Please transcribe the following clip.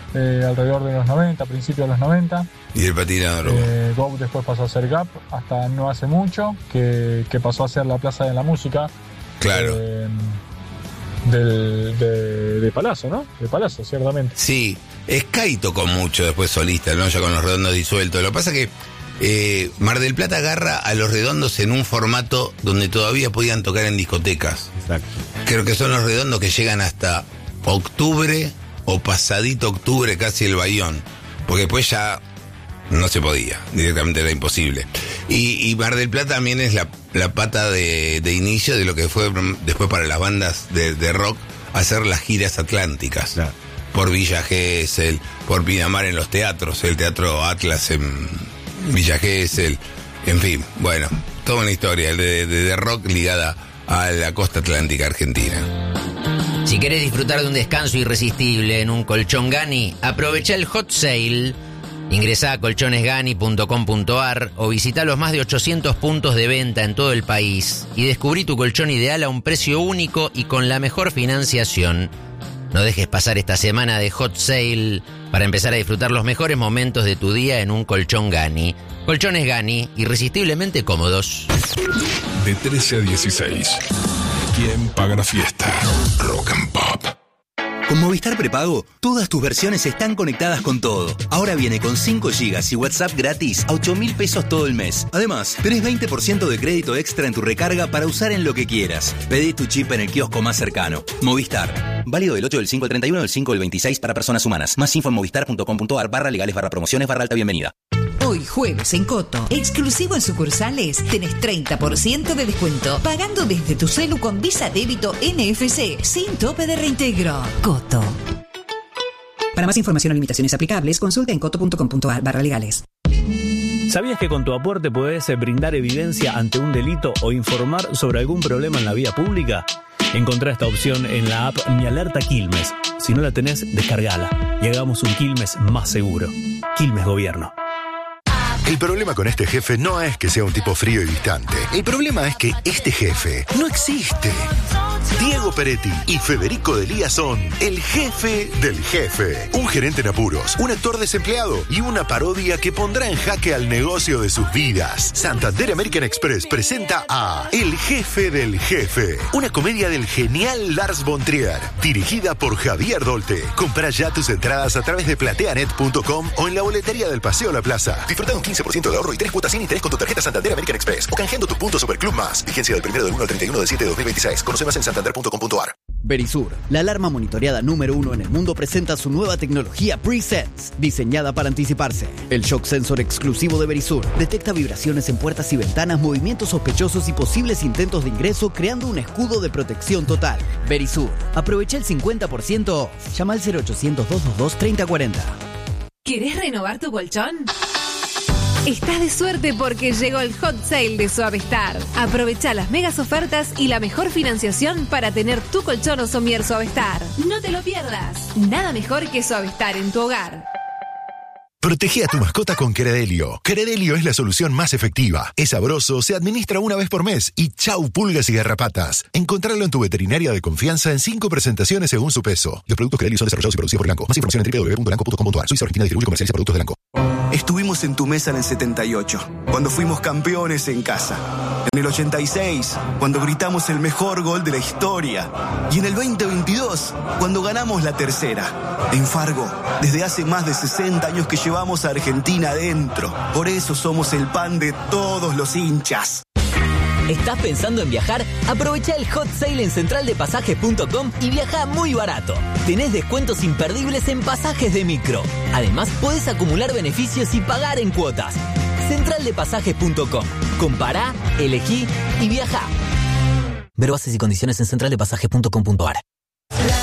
alrededor de los 90, principios de los 90. Y el patinador. Bob después pasó a ser Gap, hasta no hace mucho, que pasó a ser la Plaza de la Música. Claro. De Palazzo, ¿no? De Palazzo, ciertamente. Sí, Sky tocó mucho después solista, ¿no? Ya con Los Redondos disueltos. Lo que pasa es que Mar del Plata agarra a Los Redondos en un formato donde todavía podían tocar en discotecas. Exacto. Creo que son Los Redondos que llegan hasta octubre o pasadito octubre, casi el Bayón. Porque después ya no se podía, directamente era imposible. Y Mar del Plata también es la pata de inicio de lo que fue después para las bandas de rock hacer las giras atlánticas. Claro. Por Villa Gesell, por Pinamar en los teatros, el Teatro Atlas en Villa Gesell, en fin, bueno, toda una historia de rock ligada a la costa atlántica argentina. Si querés disfrutar de un descanso irresistible en un colchón Gani, aprovecha el hot sale. Ingresá a colchonesgani.com.ar o visita los más de 800 puntos de venta en todo el país y descubrí tu colchón ideal a un precio único y con la mejor financiación. No dejes pasar esta semana de hot sale para empezar a disfrutar los mejores momentos de tu día en un colchón Gani. Colchones Gani, irresistiblemente cómodos. De 13 a 16. ¿Quién paga la fiesta? Rock and Pop. Con Movistar Prepago, todas tus versiones están conectadas con todo. Ahora viene con 5 GB y WhatsApp gratis a 8.000 pesos todo el mes. Además, tenés 20% de crédito extra en tu recarga para usar en lo que quieras. Pedí tu chip en el kiosco más cercano. Movistar. Válido del 8 del 5 al 31 del 5 del 26 para personas humanas. Más info en movistar.com.ar/legales/promociones/alta bienvenida. Hoy jueves en Coto, exclusivo en sucursales, tenés 30% de descuento, pagando desde tu celu con Visa Débito NFC, sin tope de reintegro. Coto. Para más información o limitaciones aplicables, consulta en coto.com.ar/legales. ¿Sabías que con tu aporte podés brindar evidencia ante un delito o informar sobre algún problema en la vía pública? Encontrá esta opción en la app Mi Alerta Quilmes. Si no la tenés, descargala y hagamos un Quilmes más seguro. Quilmes Gobierno. El problema con este jefe no es que sea un tipo frío y distante. El problema es que este jefe no existe. Diego Peretti y Federico Delía son el jefe del jefe. Un gerente en apuros, un actor desempleado y una parodia que pondrá en jaque al negocio de sus vidas. Santander American Express presenta a El Jefe del Jefe, una comedia del genial Lars von Trier, dirigida por Javier Dolte. Comprá ya tus entradas a través de plateanet.com o en la boletería del Paseo La Plaza. Disfruta de un 15% de ahorro y 3 cuotas sin interés con tu tarjeta Santander American Express o canjeando tus puntos Superclub Más. Vigencia del 1 del 1 al 31 del 7 de 2026. Conoce más en santander.com.ar. Verisur, la alarma monitoreada número 1 en el mundo, presenta su nueva tecnología Pre-Sense, diseñada para anticiparse. El shock sensor exclusivo de Verisur detecta vibraciones en puertas y ventanas, movimientos sospechosos y posibles intentos de ingreso, creando un escudo de protección total. Verisur, aprovecha el 50% off. Llama al 0800-222-3040. ¿Querés renovar tu colchón? Estás de suerte porque llegó el hot sale de Suavestar. Aprovecha las megas ofertas y la mejor financiación para tener tu colchón o somier Suavestar. No te lo pierdas. Nada mejor que Suavestar en tu hogar. Protege a tu mascota con Credelio. Credelio es la solución más efectiva. Es sabroso, se administra una vez por mes y chau pulgas y garrapatas. Encontrarlo en tu veterinaria de confianza en 5 presentaciones según su peso. Los productos Credelio son desarrollados y producidos por Elanco. Más información en www.elanco.com.ar. Suiza Argentina distribuye y comercializa productos de Elanco. Estuvimos en tu mesa en el 78, cuando fuimos campeones en casa. En el 86, cuando gritamos el mejor gol de la historia. Y en el 2022, cuando ganamos la tercera. En Fargo, desde hace más de 60 años que llevamos a Argentina adentro. Por eso somos el pan de todos los hinchas. ¿Estás pensando en viajar? Aprovecha el hot sale en centraldepasajes.com y viaja muy barato. Tenés descuentos imperdibles en pasajes de micro. Además, podés acumular beneficios y pagar en cuotas. Centraldepasajes.com. Compará, elegí y viaja. Ver bases y condiciones en centraldepasajes.com.ar.